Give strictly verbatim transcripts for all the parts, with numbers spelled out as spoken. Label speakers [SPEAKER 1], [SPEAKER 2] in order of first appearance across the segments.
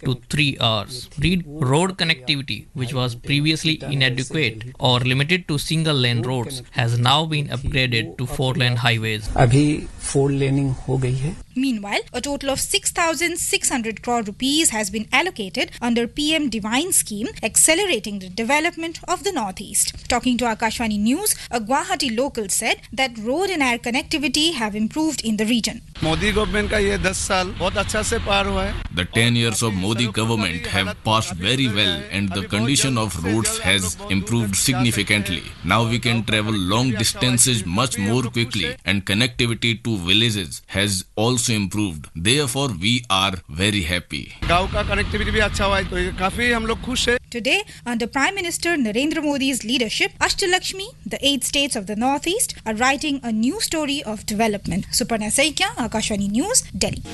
[SPEAKER 1] to three hours. Read road connectivity, which was previously inadequate or limited to single-lane roads, has now been upgraded to four-lane highways.
[SPEAKER 2] अभी four laning हो गई है.
[SPEAKER 3] Meanwhile, a total of six thousand six hundred crore rupees has been allocated under P M Divine scheme, accelerating the development of the Northeast. Talking to Akashvani News, a Guwahati local said that road and air connectivity have improved in the region.
[SPEAKER 4] Modi government का ये दस साल बहुत अच्छा से पार हुआ है.
[SPEAKER 5] The ten years of Modi government have passed very well and the condition of roads has improved significantly. Now we can travel long distances much more quickly and connectivity to villages has also improved. Therefore, we are very happy.
[SPEAKER 4] गांव का connectivity भी अच्छा हुआ है तो ये काफी हम लोग खुश हैं.
[SPEAKER 3] Today, under Prime Minister Narendra Modi's leadership, Ashtalakshmi, the eight states of the Northeast, are writing a new story of development. Suparna Saikia, Akashvani News, Delhi.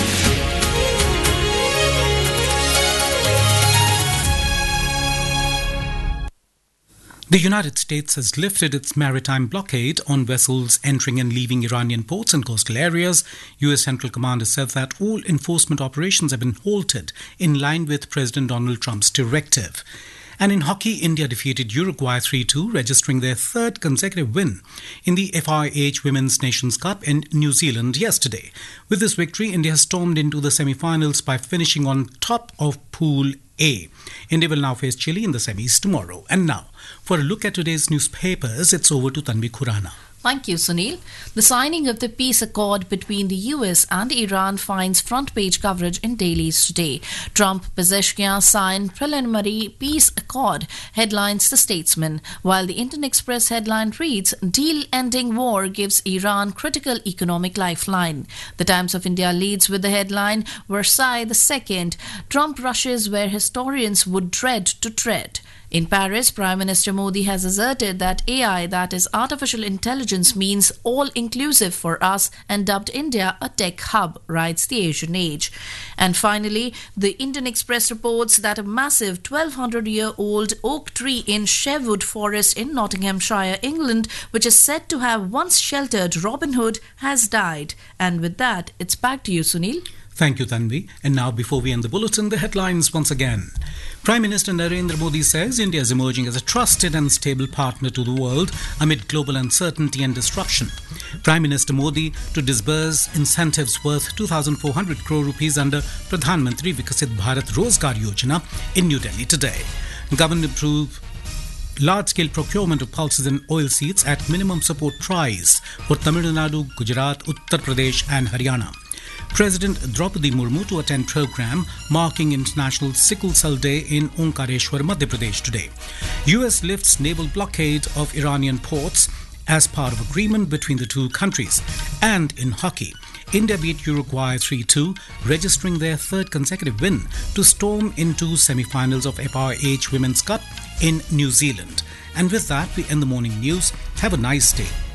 [SPEAKER 6] The United States has lifted its maritime blockade on vessels entering and leaving Iranian ports and coastal areas. U S Central Command has said that all enforcement operations have been halted in line with President Donald Trump's directive. And in hockey, India defeated Uruguay three two, registering their third consecutive win in the F I H Women's Nations Cup in New Zealand yesterday. With this victory, India stormed into the semi-finals by finishing on top of Pool A. India will now face Chile in the semis tomorrow. And now, for a look at today's newspapers, it's over to Tanvi Khurana.
[SPEAKER 7] Thank you, Sunil. The signing of the peace accord between the U S and Iran finds front-page coverage in dailies today. Trump-Pezeshkian signed preliminary peace accord, headlines The Statesman, while the Indian Express headline reads, Deal ending war gives Iran critical economic lifeline. The Times of India leads with the headline, Versailles the Second, Trump rushes where historians would dread to tread. In Paris, Prime Minister Modi has asserted that A I, that is artificial intelligence, means all-inclusive for us and dubbed India a tech hub, writes the Asian Age. And finally, the Indian Express reports that a massive twelve hundred year old oak tree in Sherwood Forest in Nottinghamshire, England, which is said to have once sheltered Robin Hood, has died. And with that, it's back to you, Sunil.
[SPEAKER 6] Thank you, Tanvi. And now, before we end the bulletin, the headlines once again. Prime Minister Narendra Modi says India is emerging as a trusted and stable partner to the world amid global uncertainty and disruption. Prime Minister Modi to disburse incentives worth two thousand four hundred crore rupees under Pradhan Mantri Vikasit Bharat Rozgar Yojana in New Delhi today. Government approved large-scale procurement of pulses and oil seeds at minimum support price for Tamil Nadu, Gujarat, Uttar Pradesh and Haryana. President Draupadi Murmu to attend program marking International Sickle Cell Day in Omkareshwar, Madhya Pradesh today. U S lifts naval blockade of Iranian ports as part of agreement between the two countries. And in hockey, India beat Uruguay three two, registering their third consecutive win to storm into semi-finals of F I H Women's Cup in New Zealand. And with that, we end the morning news. Have a nice day.